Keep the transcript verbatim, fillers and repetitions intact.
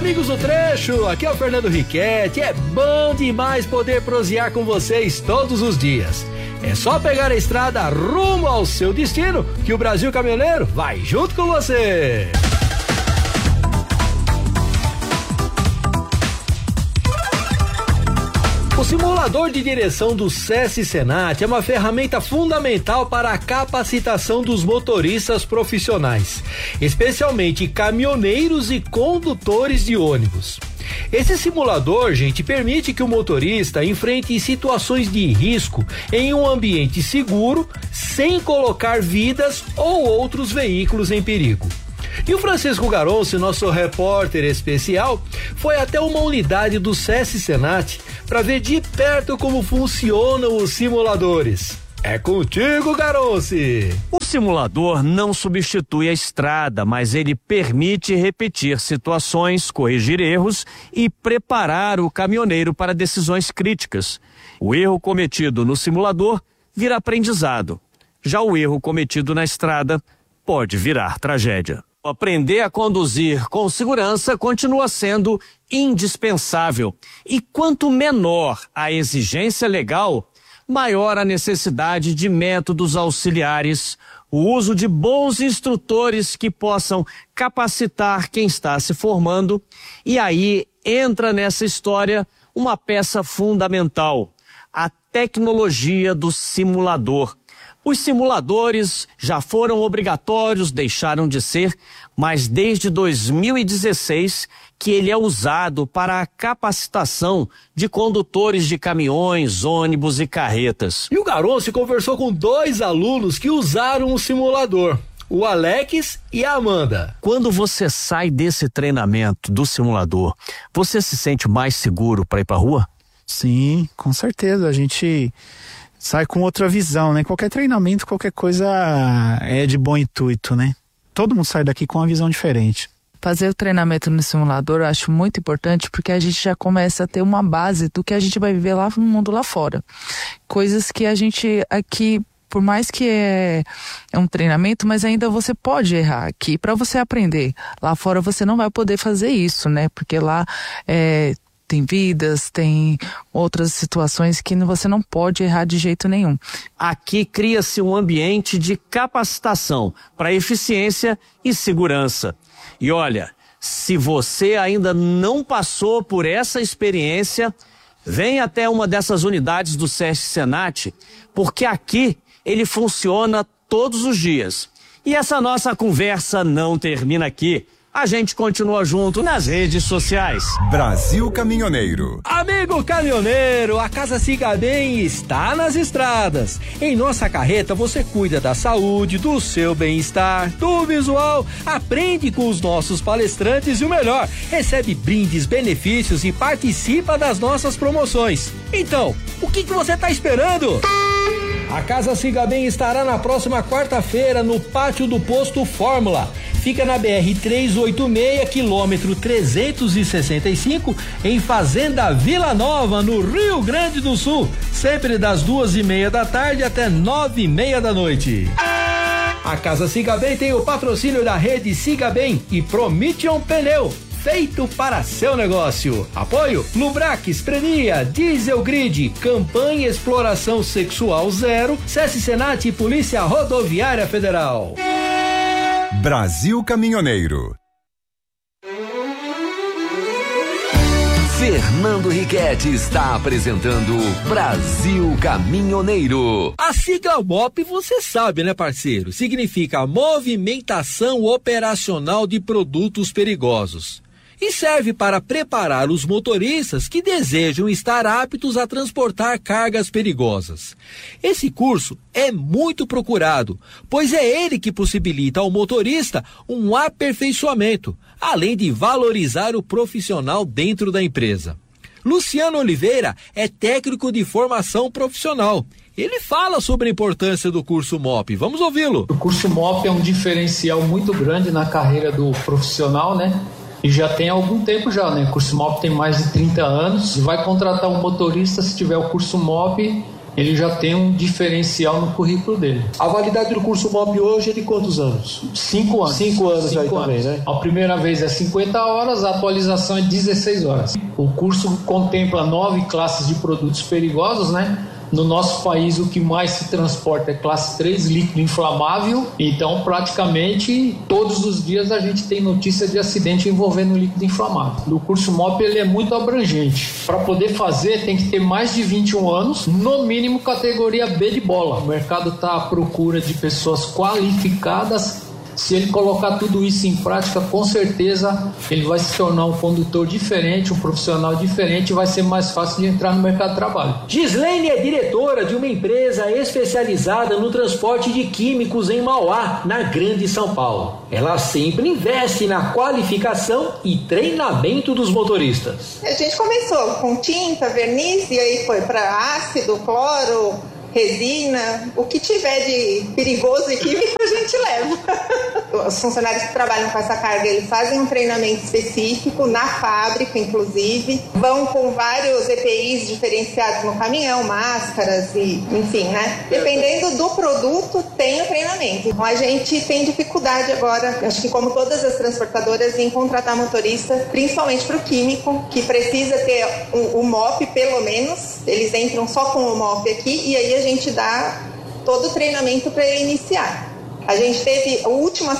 amigos do trecho, aqui é o Fernando Riquetti. É bom demais poder prosear com vocês todos os dias. É só pegar a estrada rumo ao seu destino que o Brasil Caminhoneiro vai junto com você. O simulador de direção do SESC Senat é uma ferramenta fundamental para a capacitação dos motoristas profissionais, especialmente caminhoneiros e condutores de ônibus. Esse simulador, gente, permite que o motorista enfrente situações de risco em um ambiente seguro, sem colocar vidas ou outros veículos em perigo. E o Francisco Garonce, nosso repórter especial, foi até uma unidade do SESC Senat para ver de perto como funcionam os simuladores. É contigo, Garonce! O simulador não substitui a estrada, mas ele permite repetir situações, corrigir erros e preparar o caminhoneiro para decisões críticas. O erro cometido no simulador vira aprendizado. Já o erro cometido na estrada pode virar tragédia. Aprender a conduzir com segurança continua sendo indispensável. E quanto menor a exigência legal, maior a necessidade de métodos auxiliares, o uso de bons instrutores que possam capacitar quem está se formando. E aí entra nessa história uma peça fundamental, a tecnologia do simulador. Os simuladores já foram obrigatórios, deixaram de ser, mas desde dois mil e dezesseis que ele é usado para a capacitação de condutores de caminhões, ônibus e carretas. E o Garonce conversou com dois alunos que usaram o simulador, o Alex e a Amanda. Quando você sai desse treinamento do simulador, você se sente mais seguro para ir para a rua? Sim, com certeza. A gente sai com outra visão, né? Qualquer treinamento, qualquer coisa é de bom intuito, né? Todo mundo sai daqui com uma visão diferente. Fazer o treinamento no simulador eu acho muito importante porque a gente já começa a ter uma base do que a gente vai viver lá no mundo lá fora. Coisas que a gente aqui, por mais que é, é um treinamento, mas ainda você pode errar aqui para você aprender. Lá fora você não vai poder fazer isso, né? Porque lá é... tem vidas, tem outras situações que você não pode errar de jeito nenhum. Aqui cria-se um ambiente de capacitação para eficiência e segurança. E olha, se você ainda não passou por essa experiência, vem até uma dessas unidades do SESC Senat, porque aqui ele funciona todos os dias. E essa nossa conversa não termina aqui. A gente continua junto nas redes sociais. Brasil Caminhoneiro. Amigo caminhoneiro, a Casa Siga Bem está nas estradas. Em nossa carreta você cuida da saúde, do seu bem-estar, do visual, aprende com os nossos palestrantes e o melhor, recebe brindes, benefícios e participa das nossas promoções. Então, o que que você está esperando? A Casa Siga Bem estará na próxima quarta-feira no pátio do posto Fórmula. Fica na B R trezentos e oitenta e seis, quilômetro trezentos e sessenta e cinco, em Fazenda Vila Nova, no Rio Grande do Sul, sempre das duas e meia da tarde até nove e meia da noite. A Casa Siga Bem tem o patrocínio da rede Siga Bem e Promission Pneu, feito para seu negócio. Apoio Lubrax, Prenia, Diesel Grid, Campanha Exploração Sexual Zero, SESC Senat e Polícia Rodoviária Federal. Brasil Caminhoneiro. Fernando Riquetti está apresentando Brasil Caminhoneiro. A sigla M O P você sabe, né, parceiro? Significa Movimentação Operacional de Produtos Perigosos. E serve para preparar os motoristas que desejam estar aptos a transportar cargas perigosas. Esse curso é muito procurado, pois é ele que possibilita ao motorista um aperfeiçoamento, além de valorizar o profissional dentro da empresa. Luciano Oliveira é técnico de formação profissional. Ele fala sobre a importância do curso M O P. Vamos ouvi-lo. O curso M O P é um diferencial muito grande na carreira do profissional, né? E já tem algum tempo já, né? O curso M O P tem mais de trinta anos. Vai contratar um motorista se tiver o curso M O P, ele já tem um diferencial no currículo dele. A validade do curso M O P hoje é de quantos anos? Cinco anos. Cinco anos Cinco aí anos. também, né? A primeira vez é cinquenta horas, a atualização é dezesseis horas. O curso contempla nove classes de produtos perigosos, né? No nosso país, o que mais se transporta é classe três, líquido inflamável. Então, praticamente, todos os dias a gente tem notícia de acidente envolvendo líquido inflamável. O curso M O P ele é muito abrangente. Para poder fazer, tem que ter mais de vinte e um anos, no mínimo categoria B de bola. O mercado está à procura de pessoas qualificadas. Se ele colocar tudo isso em prática, com certeza ele vai se tornar um condutor diferente, um profissional diferente, e vai ser mais fácil de entrar no mercado de trabalho. Gislene é diretora de uma empresa especializada no transporte de químicos em Mauá, na Grande São Paulo. Ela sempre investe na qualificação e treinamento dos motoristas. A gente começou com tinta, verniz, e aí foi para ácido, cloro, resina, o que tiver de perigoso e químico a gente leva. Os funcionários que trabalham com essa carga, eles fazem um treinamento específico na fábrica, inclusive, vão com vários E P Is diferenciados no caminhão, máscaras e, enfim, né? Dependendo do produto, tem o treinamento. Então a gente tem dificuldade agora, acho que como todas as transportadoras, em contratar motorista, principalmente para o químico, que precisa ter o, o M O P pelo menos, eles entram só com o M O P aqui e aí a gente dá todo o treinamento para ele iniciar. A gente teve o último